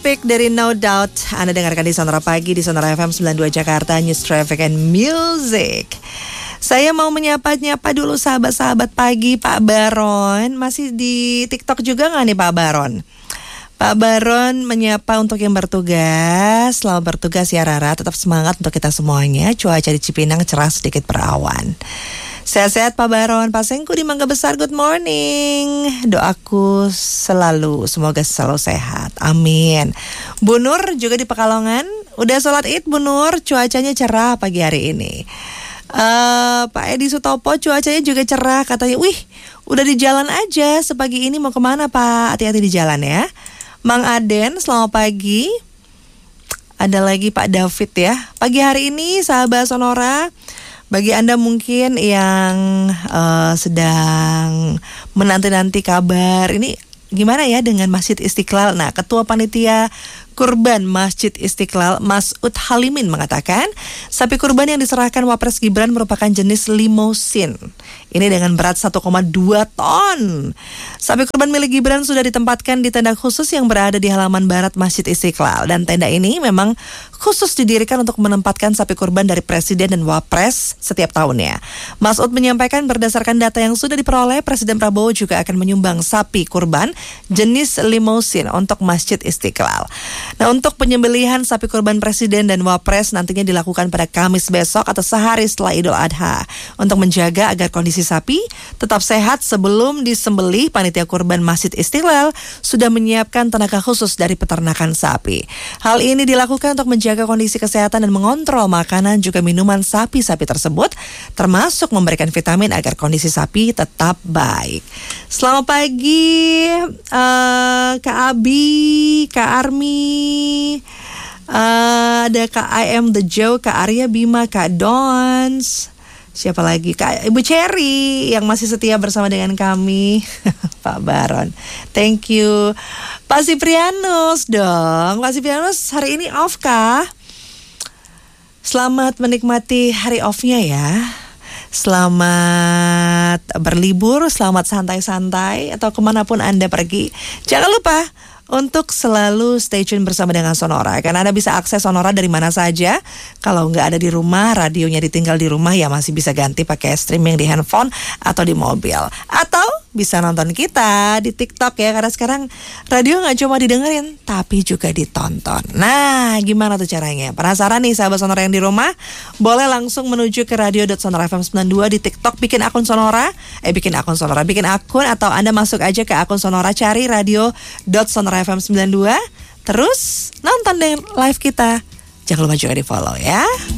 Speak dari No Doubt. Anda dengarkan di Sonora Pagi di Sonora FM 92 Jakarta, News, Traffic, and Music. Saya mau menyapa dulu sahabat-sahabat pagi. Pak Baron masih di TikTok juga nggak nih Pak Baron? Pak Baron menyapa untuk yang bertugas. Selamat bertugas ya Rara. Tetap semangat untuk kita semuanya. Cuaca di Cipinang cerah sedikit berawan. Sehat-sehat Pak Baron. Pak Sengku di Mangga Besar, good morning. Doaku semoga selalu sehat. Amin. Bu Nur juga di Pekalongan. Udah sholat Id Bu Nur, cuacanya cerah pagi hari ini. Pak Edi Sutopo, cuacanya juga cerah. Katanya, wih udah di jalan aja sepagi ini, mau kemana Pak? Hati-hati di jalan ya. Mang Aden, selamat pagi. Ada lagi Pak David ya. Pagi hari ini sahabat Sonora, bagi Anda mungkin yang sedang menanti-nanti kabar ini gimana ya dengan Masjid Istiqlal. Nah, Ketua Panitia Kurban Masjid Istiqlal Mas'ud Halimin mengatakan sapi kurban yang diserahkan Wapres Gibran merupakan jenis limousin. Ini dengan berat 1,2 ton. Sapi kurban milik Gibran sudah ditempatkan di tenda khusus yang berada di halaman barat Masjid Istiqlal. Dan tenda ini memang khusus didirikan untuk menempatkan sapi kurban dari Presiden dan Wapres setiap tahunnya. Mas'ud menyampaikan berdasarkan data yang sudah diperoleh, Presiden Prabowo juga akan menyumbang sapi kurban jenis limousin untuk Masjid Istiqlal. Nah, untuk penyembelihan sapi kurban Presiden dan Wapres nantinya dilakukan pada Kamis besok atau sehari setelah Idul Adha. Untuk menjaga agar kondisi sapi tetap sehat sebelum disembelih, Panitia Kurban Masjid Istiqlal sudah menyiapkan tenaga khusus dari peternakan sapi. Hal ini dilakukan untuk menjaga kondisi kesehatan dan mengontrol makanan juga minuman sapi-sapi tersebut, termasuk memberikan vitamin agar kondisi sapi tetap baik. Selamat pagi Kak Abi, Kak Armi, ada Kak I Am The Joe, Kak Arya Bima, Kak Dons. Siapa lagi? Kak Ibu Cherry yang masih setia bersama dengan kami. Pak Baron, thank you. Pak Siprianus dong. Pak Siprianus hari ini off kah? Selamat menikmati hari off-nya ya. Selamat berlibur, selamat santai-santai atau kemanapun Anda pergi. Jangan lupa untuk selalu stay tune bersama dengan Sonora, karena Anda bisa akses Sonora dari mana saja. Kalau nggak ada di rumah, radionya ditinggal di rumah, ya masih bisa ganti pakai streaming di handphone atau di mobil. Atau bisa nonton kita di TikTok ya, karena sekarang radio nggak cuma didengerin, tapi juga ditonton. Nah, gimana tuh caranya? Penasaran nih sahabat Sonora yang di rumah? Boleh langsung menuju ke radio.sonorafm92 di TikTok, bikin akun Sonora, bikin akun atau Anda masuk aja ke akun Sonora, cari radio.sonorafm92, terus nonton deh live kita. Jangan lupa juga di follow ya.